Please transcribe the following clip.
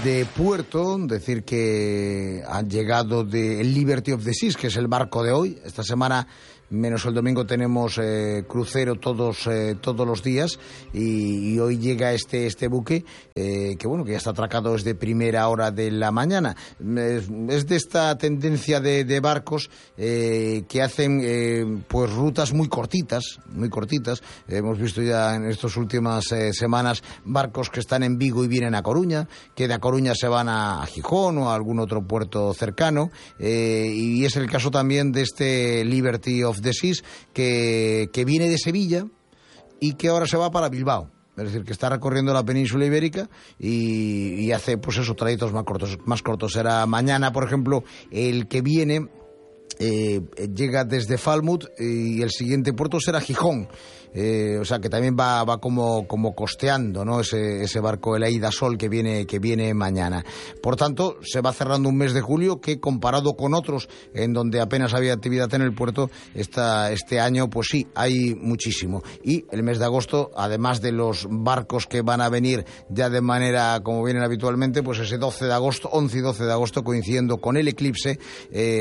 de puerto, decir que han llegado el Liberty of the Seas, que es el barco de hoy. Esta semana, menos el domingo, tenemos crucero todos los días y hoy llega este buque que ya está atracado desde primera hora de la mañana. Es de esta tendencia de barcos que hacen pues rutas muy cortitas. Hemos visto ya en estas últimas semanas barcos que están en Vigo y vienen a Coruña, que de A Coruña se van a Gijón o a algún otro puerto cercano, y es el caso también de este Liberty of the Seas que viene de Sevilla y que ahora se va para Bilbao. Es decir, que está recorriendo la península ibérica y hace pues esos trayectos más cortos. Será mañana, por ejemplo, el que viene llega desde Falmouth y el siguiente puerto será Gijón. O sea que también va como costeando, ¿no? Ese barco, el Aida Sol, que viene mañana. Por tanto, se va cerrando un mes de julio que, comparado con otros en donde apenas había actividad en el puerto, este año pues sí, hay muchísimo. Y el mes de agosto, además de los barcos que van a venir ya de manera como vienen habitualmente, pues ese 11 y 12 de agosto, coincidiendo con el eclipse,